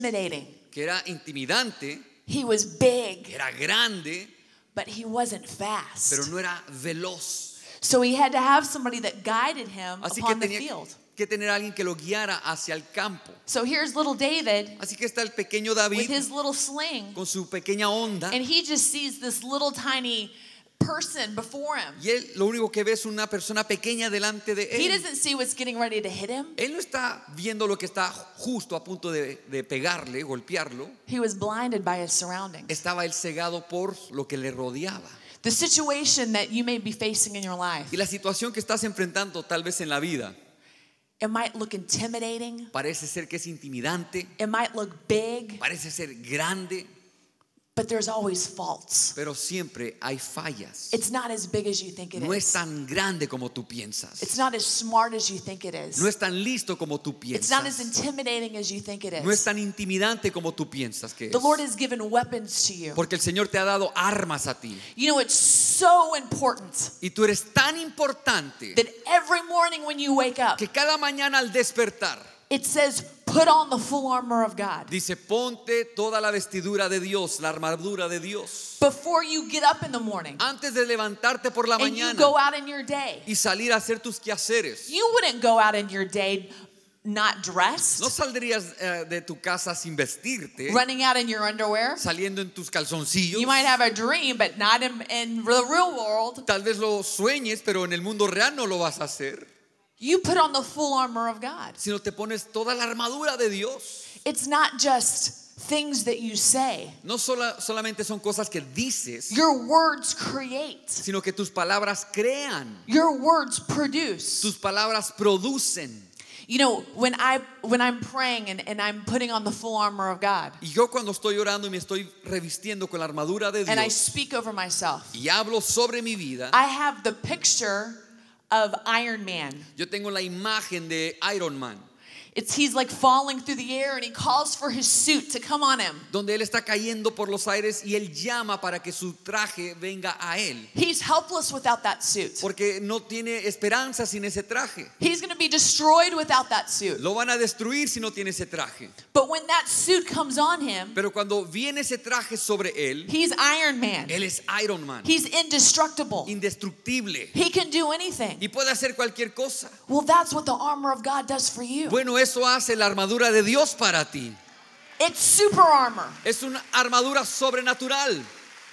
intimidating. que era intimidante, He was big, era grande, but he wasn't fast. pero no era veloz. So he had to have somebody that guided him Así que upon the tenía field. que tener a alguien que lo guiara hacia el campo. So here's little David Así que está el pequeño with David his little sling, con su pequeña onda, and he just sees this little tiny person before him. y él lo único que ve es una persona pequeña delante de He él. doesn't see what's getting ready to hit him. Él no está viendo lo que está justo a punto de pegarle, golpearlo. He was blinded by his surroundings. Estaba él cegado por lo que le rodeaba. The situation that you may be facing in your life, Y la situación que estás enfrentando tal vez en la vida it might look intimidating. parece ser que es intimidante, It might look big, parece ser grande, but there's always faults. pero siempre hay fallas. It's not as big as you think it No es is. tan grande como tú piensas. It's not as smart as you think it is. No es tan listo como tú It's not as piensas. intimidating as you think it No es is. tan intimidante como tú piensas que es. The Lord has given weapons to you. Porque el Señor te ha dado armas a ti. You know, it's so important Y tú eres tan importante that every morning when you wake up, que cada mañana al despertar it says, put on the full armor of God. dice, ponte toda la vestidura de Dios, la armadura de Dios. Before you get up in the morning Antes de levantarte por la and you mañana go out in your day, y salir a hacer tus quehaceres. you wouldn't go out in your day not No dressed, saldrías de tu casa sin vestirte, running out in your underwear. saliendo en tus calzoncillos. You might have a dream, but not in the real world. Tal vez lo sueñes, pero en el mundo real no lo vas a hacer. You put on the full armor of God. Sino te pones toda la armadura de Dios. It's not just things that you say. No solamente son cosas que dices, Your words create. sino que tus palabras crean. Your words produce. Tus palabras producen. You know, when I'm praying and I'm putting on the full armor of God, Y yo cuando estoy orando y me estoy revistiendo con la armadura de and I Dios speak over myself, y hablo sobre mi vida, I have the picture of Iron Man. yo tengo la imagen de Iron Man, He's like falling through the air and he calls for his suit to come on him. donde él está cayendo por los aires y él llama para que su traje venga a él, He's helpless without that suit. porque no tiene esperanza sin ese traje. He's going to be destroyed without that suit. Lo van a destruir si no tiene ese traje. But when that suit comes on him, Pero cuando viene ese traje sobre él, he's Iron Man. él es Iron Man, He's indestructible. indestructible, He can do anything. y puede hacer cualquier cosa. Well, that's what the armor of God does for you. Bueno, eso hace la armadura de Dios para ti. It's super armor. Es una armadura sobrenatural.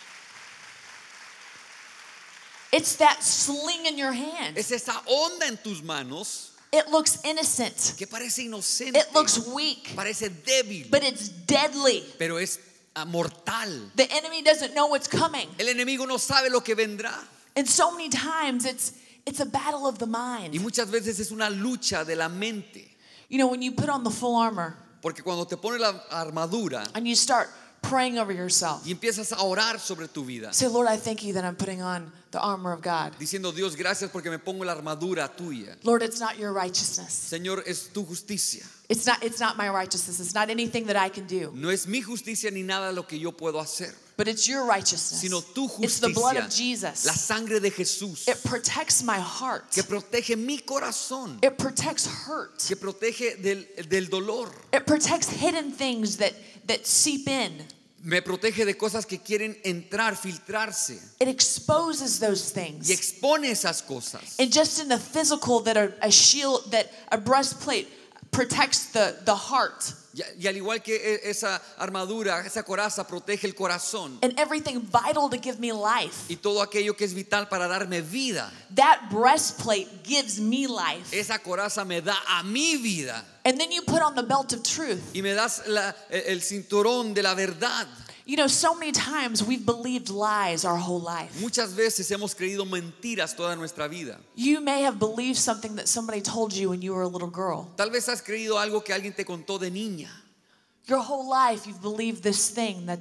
It's that sling in your hand. Es esa onda en tus manos It looks innocent. que parece inocente, It looks weak, parece débil, but it's deadly. pero es mortal. The enemy doesn't know what's coming. El enemigo no sabe lo que vendrá. And so many times it's a battle of the Y mind. muchas veces es una lucha de la mente. You know, when you put on the full armor Porque cuando te pones la armadura and you start praying over yourself, y empiezas a orar sobre tu vida, say, Lord, I thank you that I'm putting on the armor of God. diciendo, Dios, gracias porque me pongo la armadura tuya. Lord, it's not your righteousness. Señor, es tu justicia. It's not my righteousness. It's not anything that I can do. No es mi justicia ni nada lo que yo puedo hacer, But it's your righteousness. sino tu It's the blood of justicia, Jesus. la sangre de Jesús, It protects my heart. que protege mi corazón, It protects hurt. que protege del dolor. It protects hidden things that seep in. Me protege de cosas que quieren entrar, filtrarse, It exposes those y things. expone esas cosas. And just in the physical, that a shield, that a breastplate protects the heart. Y al igual que esa armadura, esa coraza protege el corazón And everything vital to give me life. y todo aquello que es vital para darme vida. That breastplate gives me life. Esa coraza me da a mi vida. And then you put on the belt of truth. Y me das el cinturón de la verdad. You know, so many times we've believed lies our whole life. Muchas veces hemos creído mentiras toda nuestra vida. You may have believed something that somebody told you when you were a little girl. Tal vez has creído algo que alguien te contó de niña. Your whole life you've believed this thing that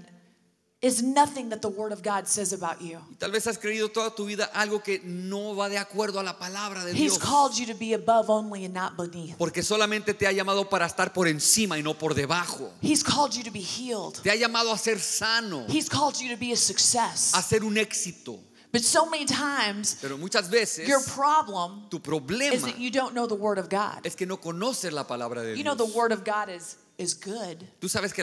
is nothing that the Word of God says about you. Y tal vez has creído toda tu vida algo que no va de acuerdo a la palabra de He's Dios. called you to be above only and not beneath. Porque solamente te ha llamado para estar por encima y no por debajo. He's called you to be healed. Te ha llamado a ser sano, He's called you to be a success. a ser un éxito. But so many times Pero muchas veces your problem tu is problema that you don't know the Word of God. es que no conoces la palabra de You know, the Dios. Word of God is good. Tú sabes que